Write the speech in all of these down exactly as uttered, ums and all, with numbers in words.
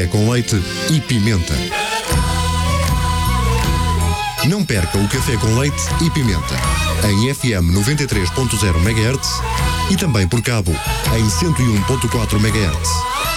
café com leite e pimenta. Não perca o café com leite e pimenta em F M noventa e três ponto zero megahertz e também por cabo em cento e um ponto quatro megahertz.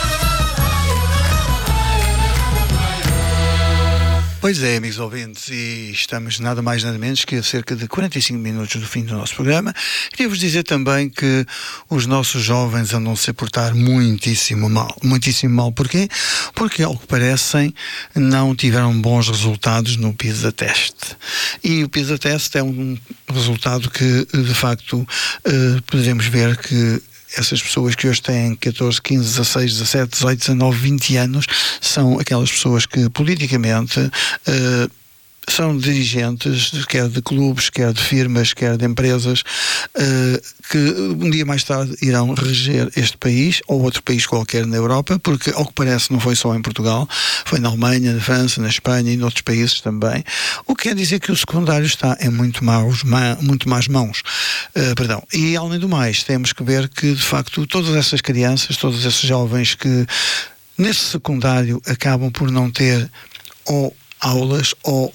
Pois é, amigos ouvintes, e estamos nada mais nada menos que a cerca de quarenta e cinco minutos do fim do nosso programa. Queria-vos dizer também que os nossos jovens andam a se portar muitíssimo mal. Muitíssimo mal. Porquê? Porque, ao que parecem, não tiveram bons resultados no PISA Test. E o PISA Test é um resultado que, de facto, uh, podemos ver que essas pessoas que hoje têm catorze, quinze, dezasseis, dezassete, dezoito, dezanove, vinte anos são aquelas pessoas que politicamente uh, são dirigentes, quer de clubes, quer de firmas, quer de empresas, uh, que um dia mais tarde irão reger este país ou outro país qualquer na Europa, porque, ao que parece, não foi só em Portugal, foi na Alemanha, na França, na Espanha e em outros países também, o que quer dizer que o secundário está em muito, maus, muito más mãos. Uh, perdão. E, além do mais, temos que ver que, de facto, todas essas crianças, todos esses jovens que, nesse secundário, acabam por não ter ou aulas ou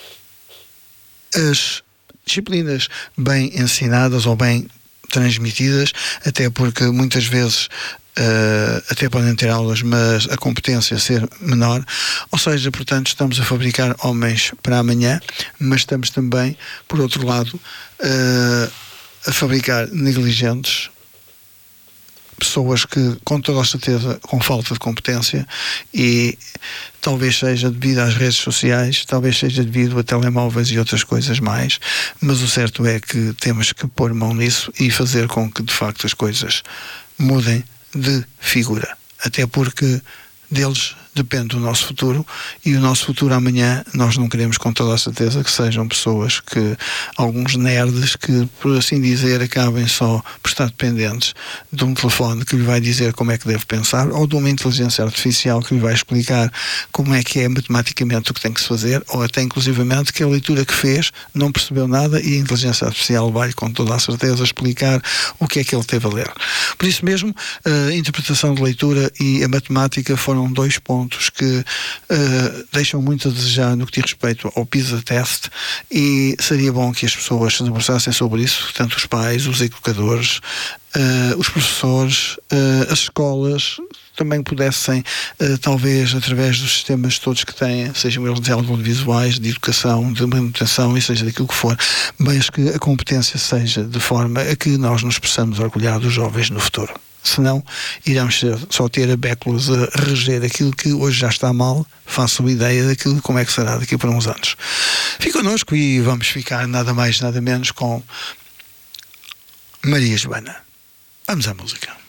as disciplinas bem ensinadas ou bem transmitidas, até porque muitas vezes uh, até podem ter aulas, mas a competência ser menor. Ou seja, portanto, estamos a fabricar homens para amanhã, mas estamos também, por outro lado, uh, a fabricar negligentes, pessoas que, com toda a certeza, com falta de competência, e talvez seja devido às redes sociais, talvez seja devido a telemóveis e outras coisas mais, mas o certo é que temos que pôr mão nisso e fazer com que, de facto, as coisas mudem de figura, até porque deles depende o nosso futuro, e o nosso futuro amanhã nós não queremos, com toda a certeza, que sejam pessoas que, alguns nerds que, por assim dizer, acabem só por estar dependentes de um telefone que lhe vai dizer como é que deve pensar, ou de uma inteligência artificial que lhe vai explicar como é que é matematicamente o que tem que se fazer, ou até inclusivamente que a leitura que fez não percebeu nada e a inteligência artificial vai, com toda a certeza, explicar o que é que ele teve a ler. Por isso mesmo, a interpretação de leitura e a matemática foram dois pontos que uh, deixam muito a desejar no que diz respeito ao PISA Test, e seria bom que as pessoas se debruçassem sobre isso, tanto os pais, os educadores, uh, os professores, uh, as escolas também pudessem, uh, talvez através dos sistemas todos que têm, sejam eles de audiovisuais, de educação, de manutenção e seja daquilo que for, mas que a competência seja de forma a que nós nos possamos orgulhar dos jovens no futuro. Senão, iremos só ter a Béculos a reger aquilo que hoje já está mal. Façam ideia daquilo, como é que será daqui por uns anos. Fique connosco e vamos ficar nada mais, nada menos com Maria Joana. Vamos à música.